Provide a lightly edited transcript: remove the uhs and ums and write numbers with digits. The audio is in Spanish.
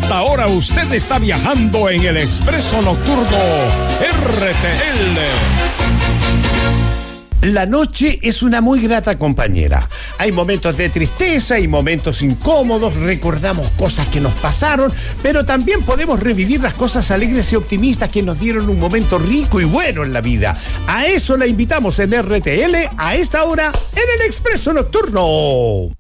esta hora usted está viajando en el Expreso Nocturno RTL. La noche es una muy grata compañera. Hay momentos de tristeza, hay momentos incómodos, recordamos cosas que nos pasaron, pero también podemos revivir las cosas alegres y optimistas que nos dieron un momento rico y bueno en la vida. A eso la invitamos en RTL a esta hora en el Expreso Nocturno.